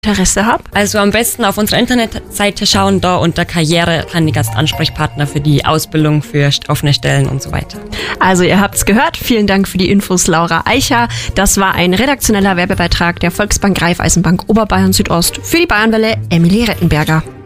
Interesse habe? Also am besten auf unserer Internetseite schauen, da unter Karriere kann ich als Ansprechpartner für die Ausbildung für offene Stellen und so weiter. Also ihr habt's gehört. Vielen Dank für die Infos, Laura Eicher. Das war ein redaktioneller Werbebeitrag der Volksbank Raiffeisenbank Oberbayern Südost für die Bayernwelle Emilie Rettenberger.